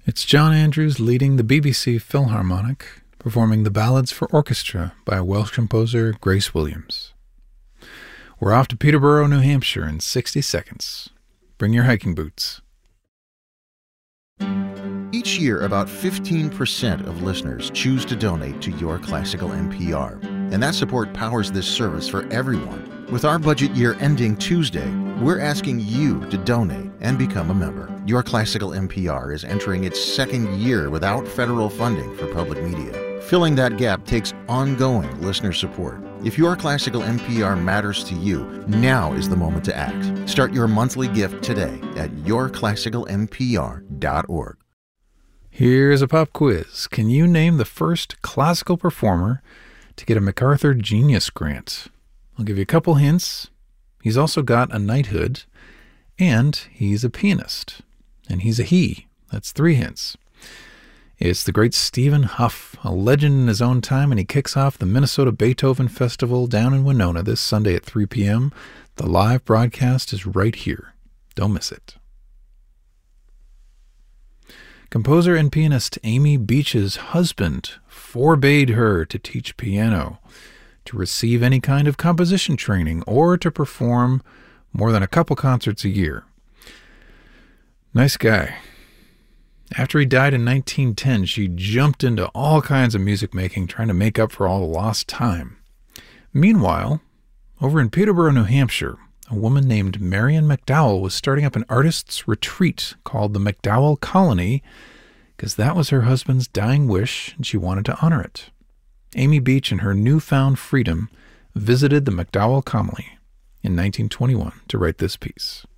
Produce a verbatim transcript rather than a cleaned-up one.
It's John Andrews leading the B B C Philharmonic, performing the Ballads for Orchestra by Welsh composer Grace Williams. We're off to Peterborough, New Hampshire in sixty seconds. Bring your hiking boots. Each year, about fifteen percent of listeners choose to donate to Your Classical N P R, and that support powers this service for everyone. With our budget year ending Tuesday, we're asking you to donate and become a member. Your Classical N P R is entering its second year without federal funding for public media. Filling that gap takes ongoing listener support. If Your Classical N P R matters to you, now is the moment to act. Start your monthly gift today at your classical n p r dot org. Here's a pop quiz. Can you name the first classical performer to get a MacArthur Genius Grant? I'll give you a couple hints. He's also got a knighthood, and he's a pianist. And he's a he. That's three hints. It's the great Stephen Hough, a legend in his own time, and he kicks off the Minnesota Beethoven Festival down in Winona this Sunday at three p.m. The live broadcast is right here. Don't miss it. Composer and pianist Amy Beach's husband forbade her to teach piano, to receive any kind of composition training, or to perform more than a couple concerts a year. Nice guy. After he died in nineteen ten, she jumped into all kinds of music making, trying to make up for all the lost time. Meanwhile, over in Peterborough, New Hampshire, a woman named Marian McDowell was starting up an artist's retreat called the McDowell Colony, because that was her husband's dying wish, and she wanted to honor it. Amy Beach, in her newfound freedom, visited the McDowell Colony in nineteen twenty-one to write this piece.